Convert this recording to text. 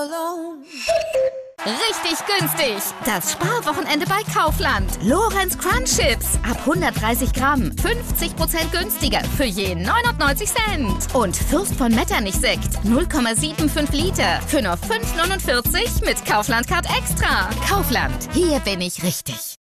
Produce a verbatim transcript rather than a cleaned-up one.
Richtig günstig. Das Sparwochenende bei Kaufland. Lorenz Crunch Chips. Ab hundertdreißig Gramm. fünfzig Prozent günstiger. Für je neunundneunzig Cent. Und Fürst von Metternich Sekt. null Komma fünfundsiebzig Liter. Für nur fünf neunundvierzig mit Kaufland Card Extra. Kaufland. Hier bin ich richtig.